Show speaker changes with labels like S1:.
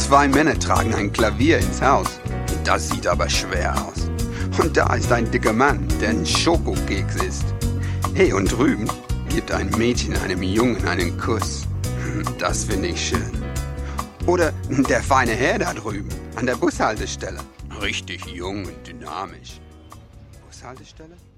S1: 2 Männer tragen ein Klavier ins Haus. Das sieht aber schwer aus. Und da ist ein dicker Mann, der ein Schokokeks isst. Hey, und drüben gibt ein Mädchen einem Jungen einen Kuss. Das finde ich schön. Oder der feine Herr da drüben, an der Bushaltestelle. Richtig jung und dynamisch. Bushaltestelle?